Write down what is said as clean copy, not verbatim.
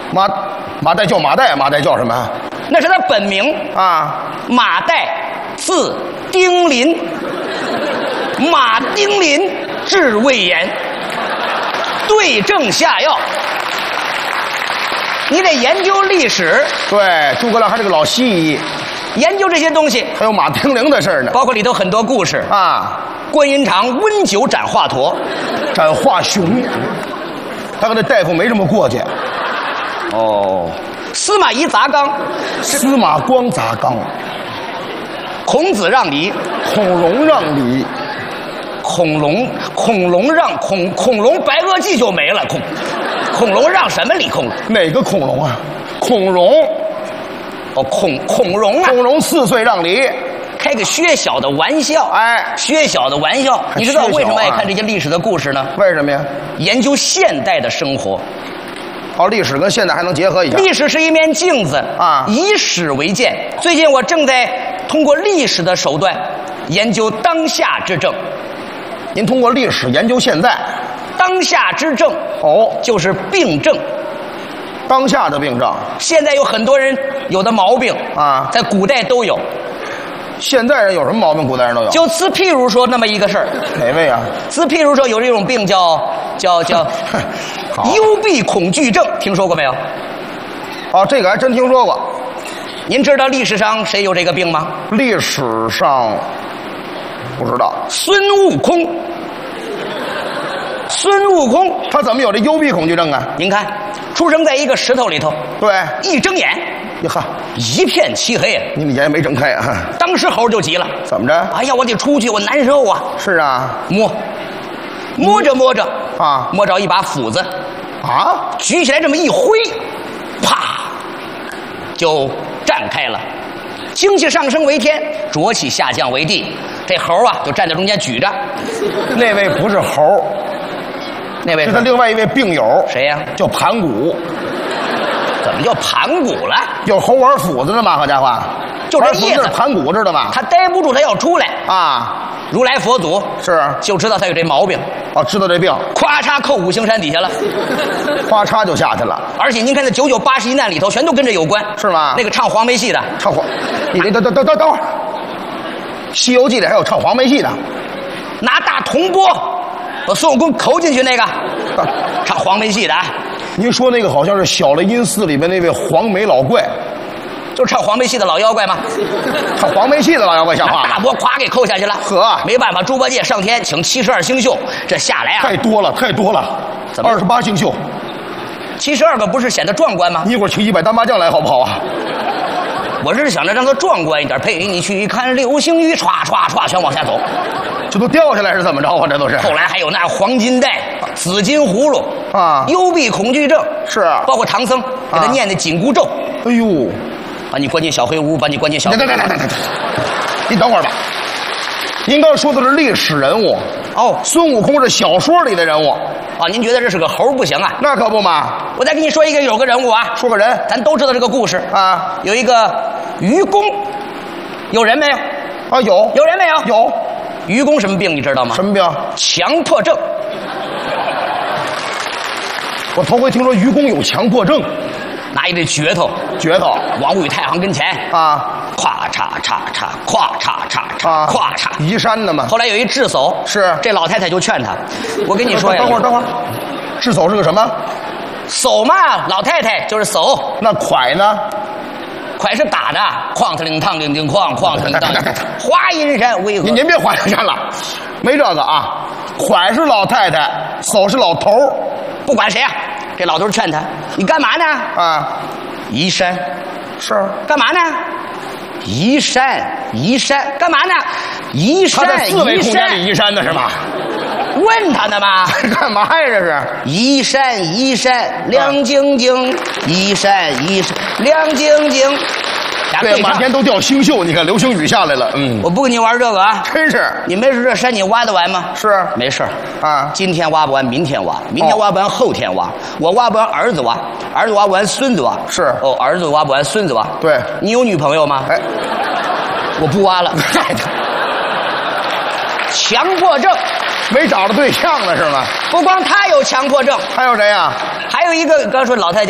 马岱叫马岱，马岱叫什么？ 那是他本名啊， 马岱，字丁林，马丁林治胃炎，对症下药。你得研究历史， 对，诸葛亮还是个老西医， 研究这些东西， 还有马丁玲的事儿呢， 包括里头很多故事啊。 观音堂温酒斩华佗， 斩华雄，他跟这大夫没什么过节。 哦，司马懿砸缸， 司马光砸缸， 孔子让梨， 孔融让梨， 恐龙白垩纪就没了，恐龙让什么梨？ 哪个恐龙啊？孔融， 哦，孔融啊， 孔融4岁让梨。 开个薛小的玩笑， 哎， 薛小的玩笑，你知道为什么爱看这些历史的故事呢？ 为什么呀？ 研究现代的生活。 哦，历史跟现代还能结合一下。 历史是一面镜子啊， 以史为鉴。最近我正在通过历史的手段研究当下之政。 您通过历史研究现在， 当下之政哦， 就是病症。 当下的病症， 现在有很多人有的毛病啊， 在古代都有。 现代人有什么毛病？古代人都有。 就譬如说那么一个事儿， 哪位啊？ 譬如说有这种病叫幽闭恐惧症，听说过没有？ 哦，这个还真听说过。 您知道历史上谁有这个病吗？ 历史上不知道。 孙悟空。孙悟空他怎么有这幽闭恐惧症啊？ 您看，出生在一个石头里头， 对， 一睁眼。 呀哈， 一片漆黑， 你们眼没睁开啊！ 当时猴就急了， 怎么着？ 哎呀，我得出去，我难受啊！ 是啊， 摸着啊， 摸着一把斧子， 啊， 举起来这么一挥，啪，就站开了。精气上升为天，浊气下降为地。这猴啊，就站在中间举着。 那位不是猴， 那位是他另外一位病友， 谁呀？ 叫盘古。 怎么叫盘古了？ 有猴玩斧子的吗？好家伙， 就这意思。 盘古知道吗？ 他待不住，他要出来啊！ 如来佛祖是就知道他有这毛病， 哦，知道这病， 咵嚓扣五行山底下了， 咵嚓就下去了。 而且您看那9981难里头，全都跟这有关， 是吗？ 那个唱黄梅戏的， 唱黄，你等会儿，《西游记》里还有唱黄梅戏的， 拿大铜钵把孙悟空抠进去那个，唱黄梅戏的啊。 您说那个好像是小雷音寺里边那位黄眉老怪， 就是唱黄梅戏的老妖怪吗？ 唱黄梅戏的老妖怪像话吗？ 大钵咵给扣下去了。 呵， 没办法，猪八戒上天请72星宿，这下来啊， 太多了。 怎么 28星宿 ，72个不是显得壮观吗？ 你一会儿去100单麻将来好不好啊？ 我是想着让它壮观一点，陪你去看流星雨，唰唰唰全往下走。 这都掉下来是怎么着啊？这都是。 后来还有那黄金带、紫金葫芦啊， 幽闭恐惧症是， 包括唐僧给他念的紧箍咒。 哎呦， 把你关进小黑屋，把你关进小黑屋。 你等会儿吧。您刚说的是历史人物哦， 孙悟空是小说里的人物啊。您觉得这是个猴不行啊？ 那可不嘛。 我再给你说一个，有个人物啊， 说个人， 咱都知道这个故事啊。 有一个愚公，有人没有？ 啊，有人没有？ 有。 愚公什么病你知道吗？ 什么病？ 强迫症。 我头回听说愚公有强迫症， 拿一这镢头，王五与太行跟前啊， 咵嚓嚓嚓，咵嚓嚓嚓，咵嚓， 移山的嘛。 后来有一智叟， 是这老太太就劝他，我跟你说呀， 等会儿，智叟是个什么？ 叟嘛，老太太就是叟。 那蒯呢？ 蒯是打的，哐特铃当铃铃哐，哐特铃当，华阴山巍峨。 您别华阴山了，没这个啊。蒯是老太太，叟是老头儿， 不管谁啊。这老头劝他，你干嘛呢？ 啊， 移山。 是干嘛呢？移山，干嘛呢？移山， 他在4维空间里移山的是吧？ 问他呢吗？ 干嘛呀？这是移山，亮晶晶，移山，亮晶晶。 对，满天都掉星宿，你看流星雨下来了。 我不跟你玩这个啊， 真是。 你没事，这山你挖得完吗？ 是， 没事啊。 今天挖不完，明天挖，明天挖不完，后天挖。我挖不完，儿子挖，儿子挖不完，孙子挖。 是哦，儿子挖不完，孙子挖。 对， 你有女朋友吗？ 哎， 我不挖了。强迫症， 没找着对象了是吗？ 不光他有强迫症， 还有谁呀？ 还有一个，刚说老太太。